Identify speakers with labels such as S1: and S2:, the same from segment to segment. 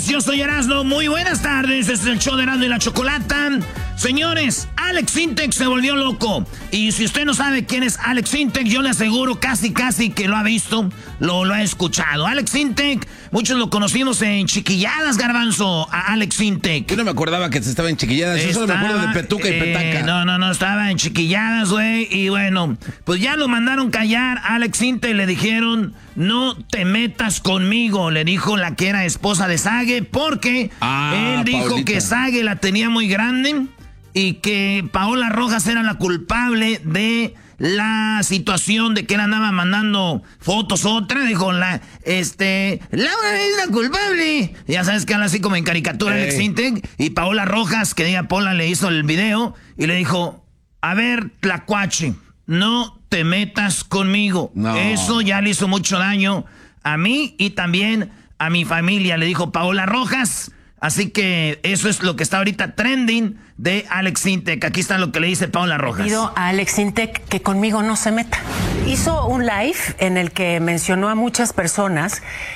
S1: tardes, yo soy Erasmo. Muy buenas tardes, este es el show de Erasmo y la Chocolata. Señores, Alex Sintek se volvió loco. Y si usted no sabe quién es Alex Sintek, yo le aseguro casi que lo ha visto, lo ha escuchado. Alex Sintek, muchos lo conocimos en Chiquilladas, Garbanzo, a Alex Sintek.
S2: Yo no me acordaba que estaba en Chiquilladas, yo solo me acuerdo de Petuca y Petaca.
S1: No, estaba en Chiquilladas, güey. Y bueno, pues ya lo mandaron callar a Alex Sintek, le dijeron, no te metas conmigo, le dijo la que era esposa de Sage, porque él dijo
S2: Paulita.
S1: que Sage la tenía muy grande y que Paola Rojas era la culpable de la situación de que él andaba mandando fotos. Otra dijo, Laura es la culpable. Ya sabes que habla así como en caricatura Alex Sintek. Y Paola Rojas, que diga Paola, le hizo el video y le dijo, a ver, tlacuache, no te metas conmigo.
S2: No.
S1: Eso ya le hizo mucho daño a mí y también a mi familia, le dijo Paola Rojas. Así que eso es lo que está ahorita trending de Alex Sintek. Aquí está lo que le dice Paola Rojas.
S3: Pido a Alex Sintek que conmigo no se meta. Hizo un live en el que mencionó a muchas personas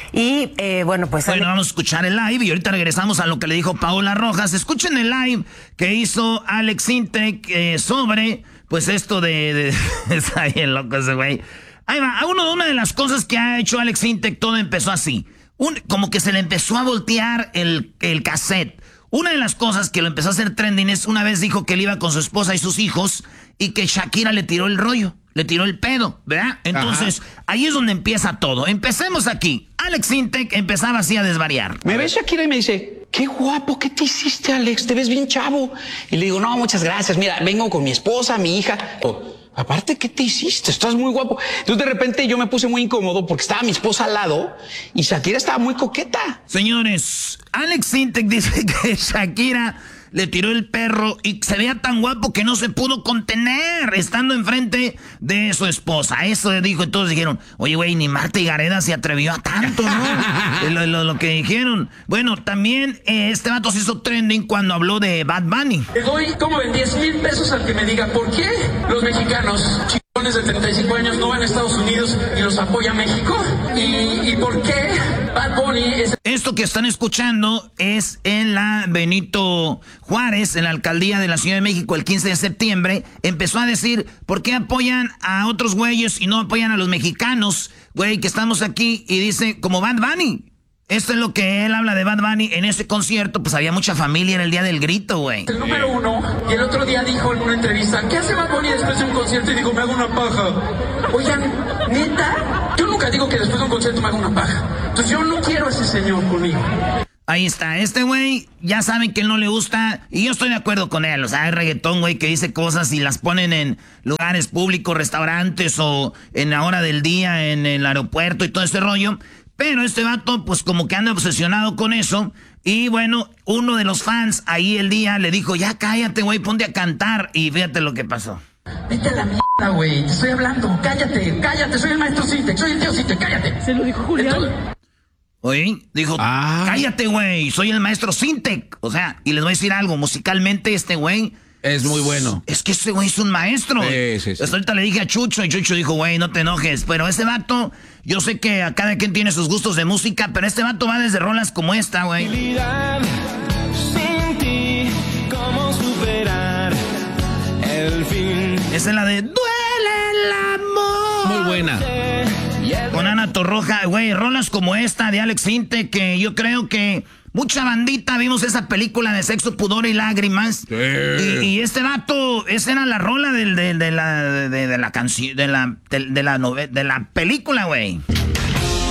S3: y bueno, vamos
S1: a escuchar el live y ahorita regresamos a lo que le dijo Paola Rojas. Escuchen el live que hizo Alex Sintek sobre, pues esto de está bien loco ese güey. Ahí va, una de las cosas que ha hecho Alex Sintek, todo empezó así. Como que se le empezó a voltear el cassette. Una de las cosas que lo empezó a hacer trending es una vez dijo que él iba con su esposa y sus hijos y que Shakira le tiró el rollo, le tiró el pedo, ¿verdad? Entonces, ahí es donde empieza todo. Empecemos aquí. Alex Sintek empezaba así a desvariar.
S4: Me ve Shakira y me dice, qué guapo, ¿qué te hiciste, Alex? Te ves bien chavo. Y le digo, no, muchas gracias. Mira, vengo con mi esposa, mi hija. Aparte, ¿qué te hiciste? Estás muy guapo. Entonces, de repente, yo me puse muy incómodo porque estaba mi esposa al lado y Shakira estaba muy coqueta.
S1: Señores, Alex Sintek dice que Shakira le tiró el perro y se veía tan guapo que no se pudo contener estando enfrente de su esposa. Eso le dijo y todos dijeron, oye, güey, ni Marta y Gareda se atrevió a tanto, ¿no? lo que dijeron. Bueno, también este vato se hizo trending cuando habló de Bad Bunny.
S5: Le doy como en 10,000 pesos al que me diga por qué los mexicanos chingones de 35 años no van a Estados Unidos y los apoya México. ¿Y por qué Bad Bunny es...
S1: Esto que están escuchando es en la Benito Juárez, en la alcaldía de la Ciudad de México, el 15 de septiembre. Empezó a decir, ¿por qué apoyan a otros güeyes y no apoyan a los mexicanos, güey, que estamos aquí? Y dice, como Bad Bunny. Esto es lo que él habla de Bad Bunny. En ese concierto, pues había mucha familia en el día del grito, güey.
S5: El número uno, y el otro día dijo en una entrevista, ¿qué hace Bad Bunny después de un concierto? Y dijo, me hago una paja. Oigan, ¿neta? Yo nunca digo que después de un concierto me hago una paja. Entonces yo no quiero a ese señor conmigo.
S1: Ahí está, este güey, ya saben que él no le gusta, y yo estoy de acuerdo con él, o sea, hay reggaetón, güey, que dice cosas y las ponen en lugares públicos, restaurantes, o en la hora del día, en el aeropuerto y todo ese rollo. Pero este vato, pues como que anda obsesionado con eso. Y bueno, uno de los fans ahí el día le dijo, ya cállate, güey, ponte a cantar. Y fíjate lo que pasó.
S5: Vete a la mierda, güey, te estoy hablando. Cállate, soy el maestro Sintek, soy el tío Sintek, cállate.
S3: Se lo dijo Julián.
S1: Oye, dijo, cállate, güey, soy el maestro Sintek. O sea, y les voy a decir algo, musicalmente este güey...
S2: Es muy bueno.
S1: Es que ese güey es un maestro.
S2: Sí.
S1: Pues ahorita le dije a Chucho y Chucho dijo, güey, no te enojes. Pero ese vato, yo sé que a cada quien tiene sus gustos de música, pero este vato va desde rolas como esta, güey.
S6: Sin ti, ¿cómo superar el fin?
S1: Esa es la de Duele el amor.
S2: Muy buena.
S1: Con Ana Torroja, güey, rolas como esta de Alex Sintek, que yo creo que mucha bandita vimos esa película de Sexo, Pudor y Lágrimas.
S2: Sí.
S1: Y este vato, esa era la rola de la canción, de la película, güey.